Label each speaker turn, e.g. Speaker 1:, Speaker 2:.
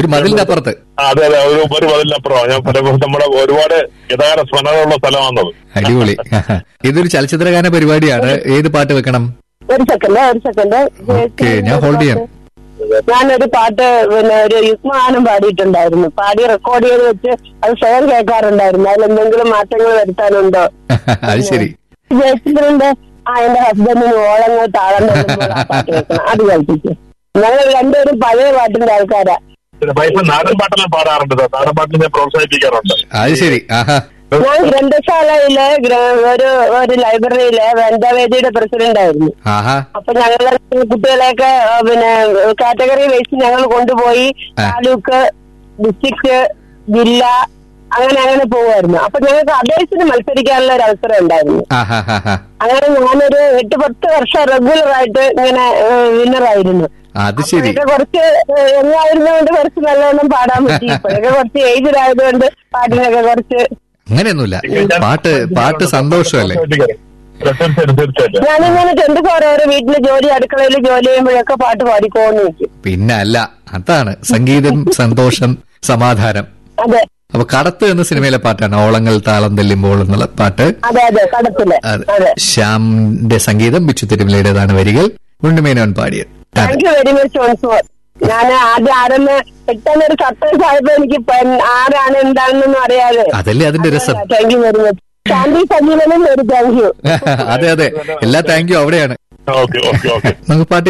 Speaker 1: ഒരു മതിലിന്റെ അപ്പുറത്ത്.
Speaker 2: അതെ അതെ, ഒരു മതിലിനപ്പുറമാണ്. ഞാൻ നമ്മുടെ ഒരുപാട് ഗതാഗത സ്മരണകളുള്ള സ്ഥലമാണത്.
Speaker 1: അടിപൊളി. ഇതൊരു ചലച്ചിത്രഗാന പരിപാടിയാണ്. ഏത് പാട്ട് വെക്കണം?
Speaker 3: ഒരു സെക്കൻഡ്.
Speaker 1: ഓക്കെ, ഞാൻ ഹോൾഡ് ചെയ്യാം.
Speaker 3: ഞാനൊരു പാട്ട് ഒരു യുഗ്മഗാനം പാടിയിട്ടുണ്ടായിരുന്നു. പാടി റെക്കോർഡ് ചെയ്ത് വെച്ച് അത് സ്വയം കേൾക്കാറുണ്ടായിരുന്നു. അതിലെന്തെങ്കിലും മാറ്റങ്ങൾ വരുത്താനുണ്ടോ?
Speaker 1: അത് ശരി.
Speaker 3: ജയചന്ദ്രന്റെ എന്റെ ഹസ്ബൻഡിന് ഓളങ്ങൾ താളം പാട്ട് കേൾക്കണം, അത് കേൾപ്പിച്ചു. ഞങ്ങൾ രണ്ടുപേരും പഴയ പാട്ടിന്റെ ആൾക്കാരാ.
Speaker 2: നാടൻ പാട്ടെല്ലാം പാടാറുണ്ട്. നാടൻ പാട്ടിൽ ഞാൻ പ്രോത്സാഹിപ്പിക്കാറുണ്ട്.
Speaker 1: അത് ശരി.
Speaker 3: ഞാൻ ഗ്രന്ഥശാലയിലെ ഒരു ലൈബ്രറിയിലെ വനിതാവേദിയുടെ പ്രസിഡന്റ് ആയിരുന്നു. അപ്പൊ ഞങ്ങള് കുട്ടികളെയൊക്കെ കാറ്റഗറി വൈസ് ഞങ്ങൾ കൊണ്ടുപോയി താലൂക്ക്, ഡിസ്ട്രിക്ട്, ജില്ല അങ്ങനെ പോകുമായിരുന്നു. അപ്പൊ ഞങ്ങൾക്ക് അപേക്ഷിച്ച് മത്സരിക്കാനുള്ള ഒരു അവസരം ഉണ്ടായിരുന്നു. അങ്ങനെ ഞാനൊരു 8-10 വർഷം റെഗുലർ ആയിട്ട് ഇങ്ങനെ വിന്നറായിരുന്നു. കുറച്ച് എങ്ങായിരുന്നോണ്ട് കുറച്ച് നല്ലവണ്ണം പാടാൻ പറ്റി. ഇപ്പോഴൊക്കെ കുറച്ച് ഏജ്ഡ് ആയതുകൊണ്ട് പാട്ടിനൊക്കെ കുറച്ച്
Speaker 1: അങ്ങനെയൊന്നുമില്ല. പാട്ട് സന്തോഷമല്ലേ.
Speaker 3: ഞാനിങ്ങനെ 24 വീട്ടില് ജോലി, അടുക്കളയിൽ ജോലി ചെയ്യുമ്പോഴൊക്കെ പാട്ട് പാടിക്കോന്ന് വെക്കും.
Speaker 1: പിന്നെ അല്ല, അതാണ് സംഗീതം, സന്തോഷം, സമാധാനം.
Speaker 3: അതെ.
Speaker 1: അപ്പൊ കടത്ത് എന്ന സിനിമയിലെ പാട്ടാണ് ഓളങ്ങൾ താളം തെല്ലുമ്പോൾ എന്നുള്ള പാട്ട്.
Speaker 3: അതെ അതെ, കടത്തില്.
Speaker 1: ശ്യാമിന്റെ സംഗീതം, ബിച്ചു തിരുമലയുടേതാണ് വരികൾ, ഉണ്ണിമേനോൻ പാടിയത്.
Speaker 3: Thank you very much once more. ഞാൻ ആദ്യം ആരെന്ന് പെട്ടെന്ന് ഒരു സർപ്രൈസ് ആയപ്പോ എനിക്ക് ആരാണ് എന്താണെന്നൊന്നും അറിയാതെ.
Speaker 1: അതല്ലേ അതിന്റെ രസം.
Speaker 3: Thank you very much. ശാന്തി സജീവനും ഒരു താങ്ക് യു.
Speaker 1: അതെ, എല്ലാ താങ്ക് യു അവിടെയാണ്. നമുക്ക് പാട്ട്